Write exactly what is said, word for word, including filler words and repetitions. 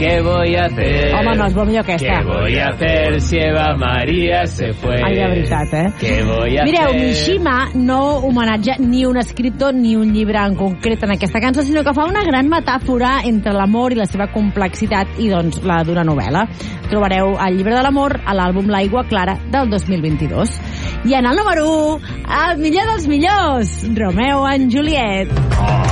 ¿qué voy a hacer? Home, no, és molt millor aquesta. ¿Qué voy a hacer si Eva María se fue? Ai, de veritat, eh? ¿Qué voy a Mireu, hacer? Mishima no homenatja ni un escriptor ni un llibre en concret en aquesta cançó, sinó que fa una gran metàfora entre l'amor i la seva complexitat i, doncs, la d'una novel·la. Trobareu el llibre de l'amor a l'àlbum L'Aigua Clara del dos mil vint-i-dos. I en el número u, el millor dels millors, Romeo and Juliet. Oh.